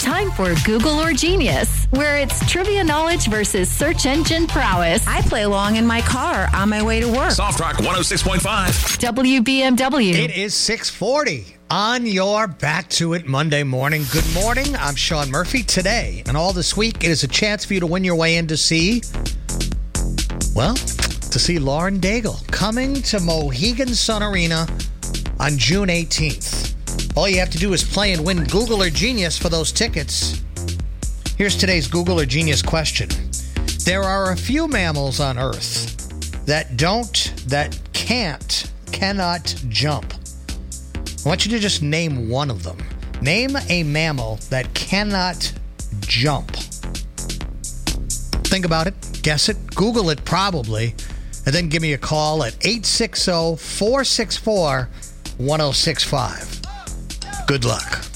time for Google or Genius, where it's trivia knowledge versus search engine prowess. I play along in my car on my way to work. Soft Rock 106.5. WBMW. It is 6:40 on your Back to It Monday morning. Good morning. I'm Sean Murphy. Today and all this week, it is a chance for you to win your way in to see Lauren Daigle coming to Mohegan Sun Arena on June 18th. All you have to do is play and win Google or Genius for those tickets. Here's today's Google or Genius question. There are a few mammals on Earth that cannot jump. I want you to just name one of them. Name a mammal that cannot jump. Think about it. Guess it. Google it probably. And then give me a call at 860-464-1065. Good luck.